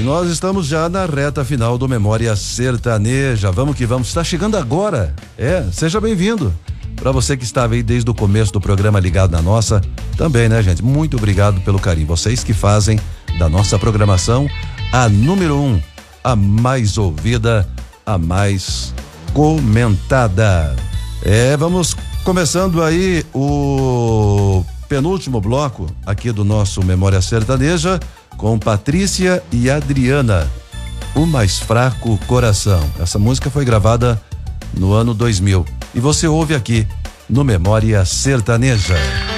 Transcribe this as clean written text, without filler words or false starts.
nós estamos já na reta final do Memória Sertaneja. Vamos que vamos. Está chegando agora. Seja bem-vindo. Para você que estava aí desde o começo do programa ligado na nossa, também, né, gente? Muito obrigado pelo carinho. Vocês que fazem da nossa programação a número 1, a mais ouvida, a mais comentada. Vamos começando aí o penúltimo bloco aqui do nosso Memória Sertaneja com Patrícia e Adriana, O Mais Fraco Coração. Essa música foi gravada no ano 2000 e você ouve aqui no Memória Sertaneja.